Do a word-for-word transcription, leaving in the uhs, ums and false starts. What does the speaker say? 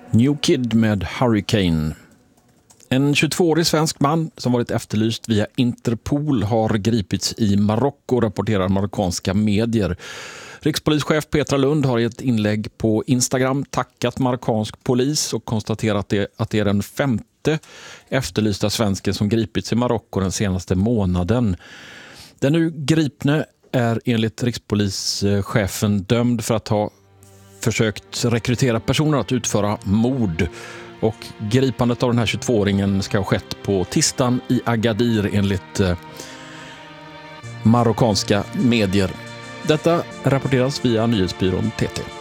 New Kid med Hurricane. En tjugotvåårig svensk man som varit efterlyst via Interpol har gripits i Marocko, rapporterar marockanska medier. Rikspolischef Petra Lund har i ett inlägg på Instagram tackat marockansk polis och konstaterat det, att det är den femte efterlysta svensken som gripits i Marocko den senaste månaden. Den nu gripne är enligt rikspolischefen dömd för att ha försökt rekrytera personer att utföra mord. Och gripandet av den här tjugotvååringen ska ha skett på tisdagen i Agadir enligt eh, marockanska medier. Detta rapporteras via nyhetsbyrån T T.